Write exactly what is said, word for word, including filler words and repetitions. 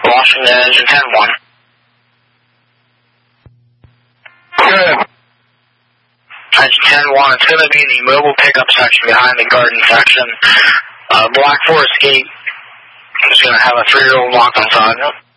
Washington, engine ten one. Good. Engine ten one, it's going to be in the mobile pickup section behind the garden section. Uh, Black Forest Gate. I'm just going to have a three-year-old lock inside.